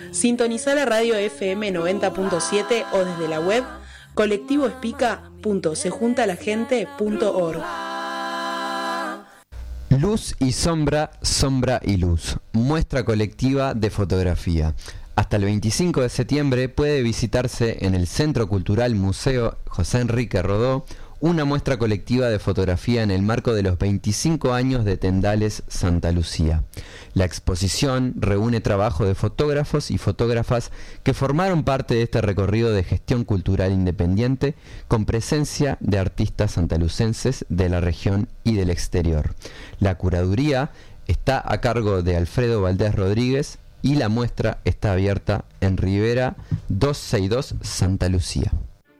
Sintonizá la radio FM 90.7 o desde la web colectivoespica.sejuntalagente.org. Luz y sombra, sombra y luz. Muestra colectiva de fotografía. Hasta el 25 de septiembre puede visitarse en el Centro Cultural Museo José Enrique Rodó una muestra colectiva de fotografía en el marco de los 25 años de Tendales Santa Lucía. La exposición reúne trabajo de fotógrafos y fotógrafas que formaron parte de este recorrido de gestión cultural independiente con presencia de artistas santalucenses de la región y del exterior. La curaduría está a cargo de Alfredo Valdés Rodríguez y la muestra está abierta en Rivera 262 Santa Lucía.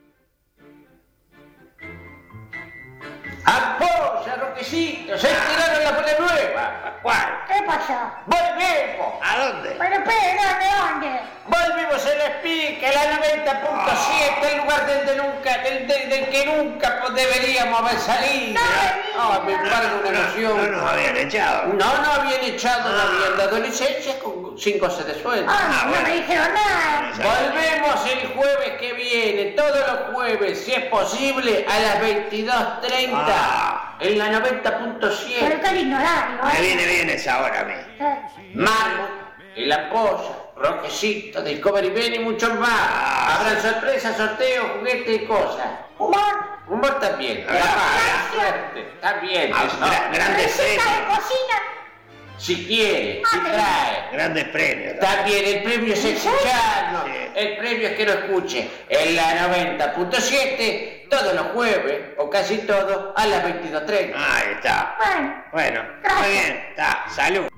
¡Apoya, Roquecito! ¡Se tiraron la bola nueva! ¿Cuál? ¿Qué pasó? ¡Volvemos! ¿A dónde? Pero espera, ¿dónde? ¡Volvemos a la Espica, la 90.7, el lugar del que nunca deberíamos haber salido! Me embarga una emoción. No nos habían echado. No habían echado, no habían dado licencia con 5 cosas de sueldo. No me dijeron nada. Volvemos el jueves que viene, todos los jueves, si es posible, a las 22:30, en la 90.7. Pero qué lindo horario, Me viene bien esa hora a mí. Marmo, El Apoya, Roquecito, Discovery Ben y muchos más. Habrán sorpresas, sorteos, juguetes y cosas. Humor también. Suerte. También. Grandes premios. de cocina. Si quiere, si trae. Grandes premios. También el premio es escucharnos. Sí. El premio es que lo escuche en la 90.7 todos los jueves, o casi todos, a las 22:30. Ahí está. Bueno, Bueno, gracias. muy bien. Está. Salud.